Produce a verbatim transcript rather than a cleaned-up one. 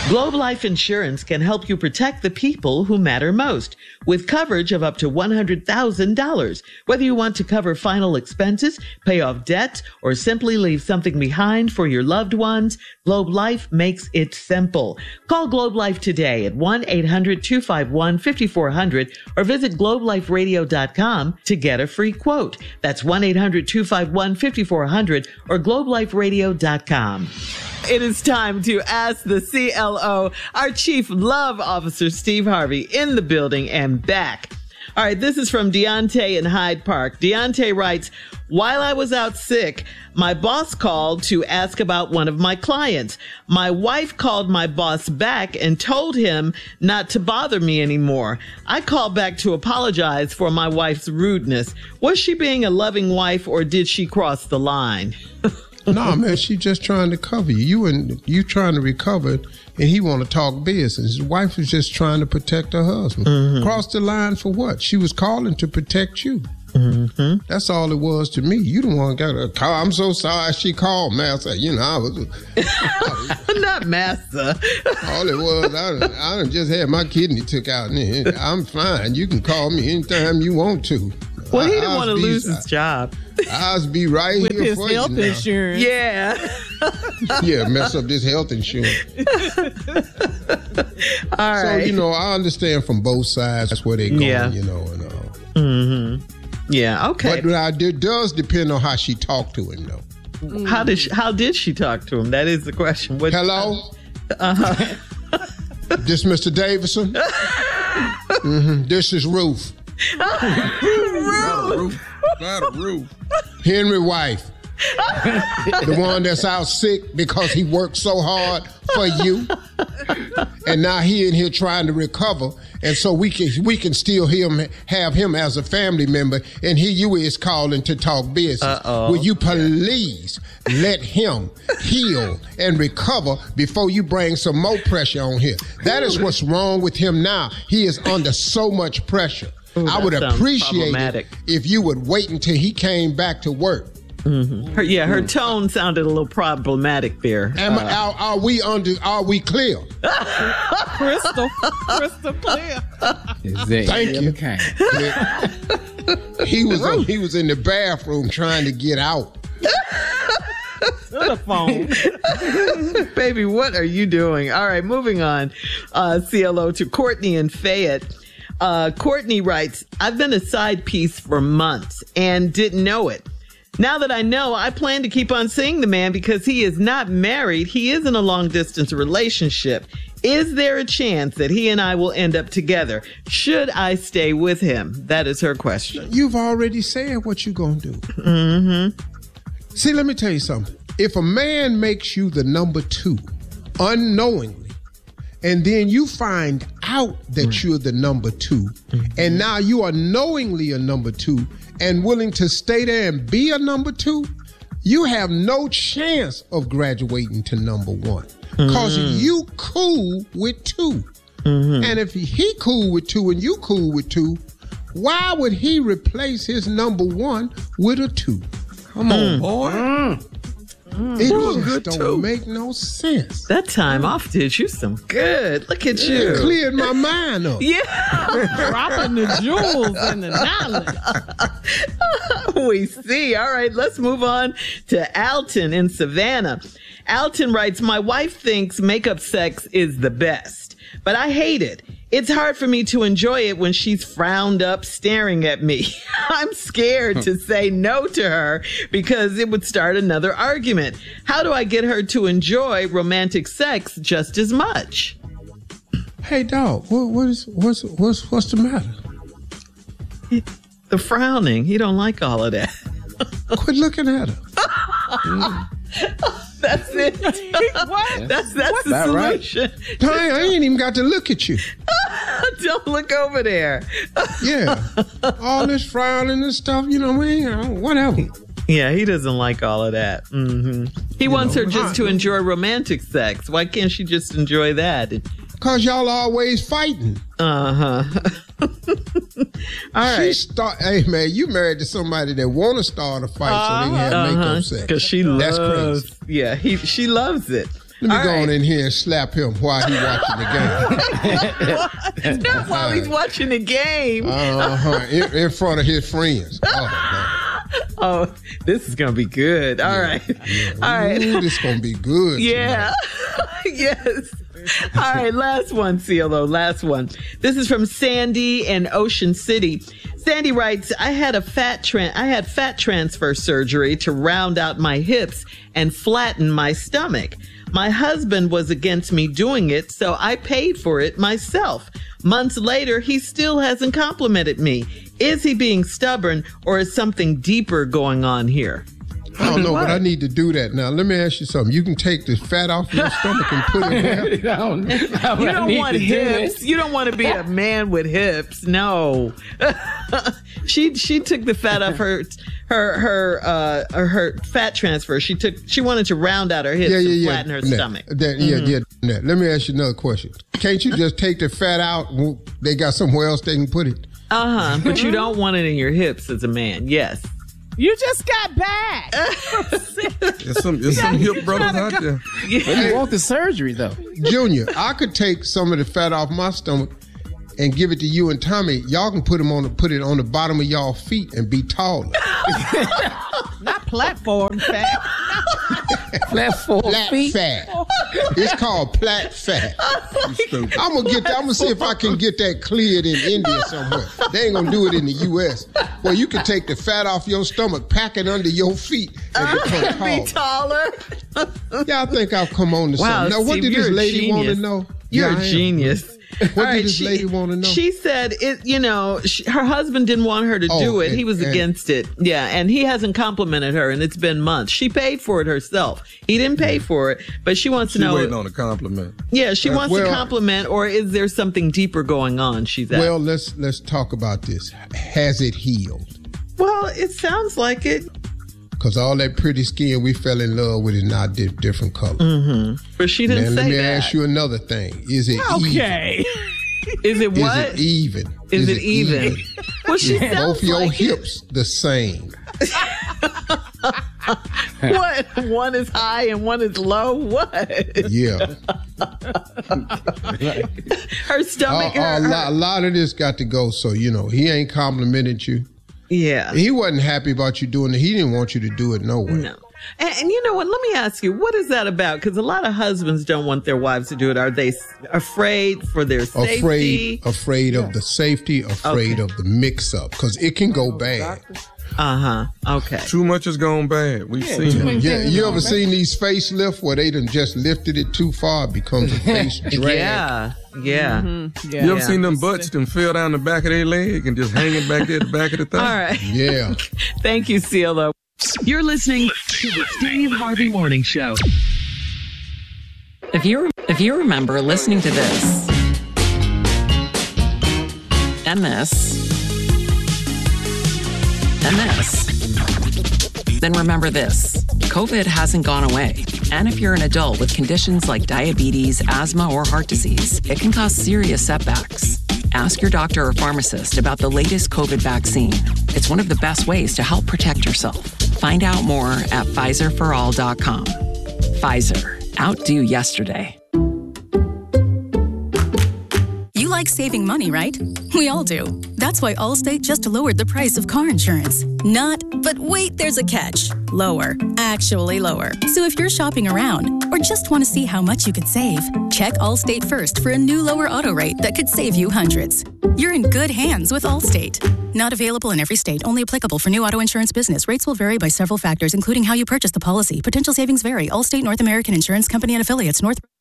Globe Life Insurance can help you protect the people who matter most with coverage of up to one hundred thousand dollars. Whether you want to cover final expenses, pay off debts, or simply leave something behind for your loved ones, Globe Life makes it simple. Call Globe Life today at one eight hundred two five one five four zero zero or visit globe life radio dot com to get a free quote. That's one eight hundred two five one five four zero zero or globe life radio dot com. It is time to ask the C L O, our Chief Love Officer, Steve Harvey, in the building and back. All right, this is from Deontay in Hyde Park. Deontay writes, while I was out sick, my boss called to ask about one of my clients. My wife called my boss back and told him not to bother me anymore. I called back to apologize for my wife's rudeness. Was she being a loving wife or did she cross the line? No, man, she just trying to cover you. You and you trying to recover, and he want to talk business. His wife was just trying to protect her husband. Mm-hmm. Cross the line for what? She was calling to protect you. Mm-hmm. That's all it was to me. You the one got a call. I'm so sorry she called, Master. You know, I was... I was not Master. All it was, I done, I done just had my kidney took out. And I'm fine. You can call me anytime you want to. Well, he didn't want to lose his job. I'll be right With here his for you health now. insurance. Yeah. Yeah, mess up this health insurance. All right. So, you know, I understand from both sides that's where they're going, Yeah. you know. And, uh, mm-hmm. Yeah, okay. But uh, it does depend on how she talked to him, though. How did she, how did she talk to him? That is the question. What, Hello? Uh-huh. This Mister Davidson? Mm-hmm. This is Ruth. Ruth. Not a Ruth. Not a Ruth. Henry wife. The one that's out sick because he worked so hard for you. And now he in here trying to recover. And so we can we can still him, have him as a family member. And here you is calling to talk business. Uh-oh. Will you please let him heal and recover before you bring some more pressure on him? That is what's wrong with him now. He is under so much pressure. Ooh, I would appreciate it problematic. if you would wait until he came back to work. Mm-hmm. Her, yeah, her tone sounded a little problematic there. Am, Uh, are, are we under? Are we clear? Crystal, crystal clear. Thank you. He was on, he was in the bathroom trying to get out. To the phone. Baby, what are you doing? All right, moving on. Uh, C L O to Courtney in Fayette. Uh, Courtney writes, I've been a side piece for months and didn't know it. Now that I know, I plan to keep on seeing the man because he is not married. He is in a long distance relationship. Is there a chance that he and I will end up together? Should I stay with him? That is her question. You've already said what you're going to do. Mm-hmm. See, let me tell you something. If a man makes you the number two unknowingly, and then you find out that mm. you're the number two, mm-hmm. and now you are knowingly a number two and willing to stay there and be a number two, you have no chance of graduating to number one. Because mm-hmm. you cool with two. Mm-hmm. And if he cool with two and you cool with two, why would he replace his number one with a two? Come on, mm. boy. Mm. Mm. It Ooh, just don't too. make no sense. That time off did you some good. Look at you. It cleared my mind up. Yeah. Dropping the jewels and the knowledge. We see. All right, let's move on to Alton in Savannah. Alton writes, my wife thinks makeup sex is the best, but I hate it. It's hard for me to enjoy it when she's frowned up staring at me. I'm scared to say no to her because it would start another argument. How do I get her to enjoy romantic sex just as much? Hey, dog, what, what is, what's, what's, what's the matter? The frowning. He don't like all of that. Quit looking at her. mm. That's it. What? That's that's What's the that solution. Right? I, I ain't even got to look at you. Don't look over there. Yeah. All this frowning and stuff, you know what I mean? Whatever. Yeah, he doesn't like all of that. Mm-hmm. He you wants know, her just I, to enjoy romantic sex. Why can't she just enjoy that? Because y'all always fighting. Uh-huh. All she right. Start, hey, man, you married to somebody that want to start a fight uh-huh. so they can have uh-huh. makeup sex. Because she That's loves, crazy. Yeah, he, she loves it. Let me All go right. on in here and slap him while he's watching the game. Not while he's watching the game. Uh-huh. In, in front of his friends. Oh, God. Oh, this is going to be good. All right. Yeah. All right. Ooh, this is going to be good. Yeah. Yes. All right. Last one, Cielo. Last one. This is from Sandy in Ocean City. Sandy writes, I had a fat tran- I had fat transfer surgery to round out my hips and flatten my stomach. My husband was against me doing it, so I paid for it myself. Months later, he still hasn't complimented me. Is he being stubborn, or is something deeper going on here? I don't know, What? but I need to do that now. Let me ask you something. You can take the fat off your stomach and put it where? I don't, I You don't need want to do hips. this. You don't want to be a man with hips. No. she she took the fat off her her her uh her fat transfer. She took she wanted to round out her hips Yeah, yeah, and yeah. flatten her That- stomach. that- yeah, yeah. that. Let me ask you another question. Can't you just take the fat out? Well, they got somewhere else they can put it. Uh huh. But you don't want it in your hips as a man. Yes. You just got back. There's some, there's some hip brothers out there. But you want the surgery, though. Junior, I could take some of the fat off my stomach and give it to you and Tommy. Y'all can put them on the, put it on the bottom of y'all feet and be taller. Not platform fat. Flat four Plat feet. fat. It's called plat fat. I'm gonna get that. I'm gonna see if I can get that cleared in India somewhere. They ain't gonna do it in the U S. Well, you can take the fat off your stomach, pack it under your feet, and become Be tall. taller. Y'all think I've come on to Wow, something? Now, what Steve, did you're this a lady want to genius. know? You're Yeah, I a am. genius. What All did right, this she- lady want to know? She said it, you know, she, her husband didn't want her to Oh, do it. and- he was and- against it. Yeah. And he hasn't complimented her, and it's been months. She paid for it herself. He didn't pay for it, but she wants She to know. waiting on a compliment. Yeah, she wants well- to compliment, or is there something deeper going on? She's at. Well, let's let's talk about this. Has it healed? Well, it sounds like it. Because all that pretty skin we fell in love with is now di- different color. Mm-hmm. But she Now, didn't let say me that. ask you another thing. Is it Okay. Is it even? what? Is it even? Is it even? Well, she sounds Both your like it. hips the same. What? One is high and one is low. What? Yeah. Her stomach. Uh, her- a, her- lot, a lot of this got to go. So, you know, he ain't complimented you. yeah. He wasn't happy about you doing it. He didn't want you to do it no way. No. And, and you know what? Let me ask you, what is that about? Because a lot of husbands don't want their wives to do it. Are they s- afraid for their safety? Afraid, afraid of the safety, afraid Okay. of the mix-up, because it can go bad. Uh huh. Okay. Too much has gone bad. We've seen it. Yeah, you ever seen these facelift where they done just lifted it too far, it becomes a face drag? Yeah. Yeah. Yeah. You ever Yeah. seen them butts that fell down the back of their leg and just hanging back there at the back of the thigh? All right. Yeah. Thank you, CeeLo. You're listening to the Steve Harvey Morning Show. If you if you remember listening to this and this and this, then remember this. COVID hasn't gone away. And if you're an adult with conditions like diabetes, asthma, or heart disease, it can cause serious setbacks. Ask your doctor or pharmacist about the latest COVID vaccine. It's one of the best ways to help protect yourself. Find out more at Pfizer for all dot com. Pfizer. Outdo yesterday. You like saving money, right? We all do. That's why Allstate just lowered the price of car insurance. Not, but wait, there's a catch. Lower. Actually lower. So if you're shopping around or just want to see how much you could save, check Allstate first for a new lower auto rate that could save you hundreds. You're in good hands with Allstate. Not available in every state. Only applicable for new auto insurance business. Rates will vary by several factors, including how you purchase the policy. Potential savings vary. Allstate North American Insurance Company and affiliates. North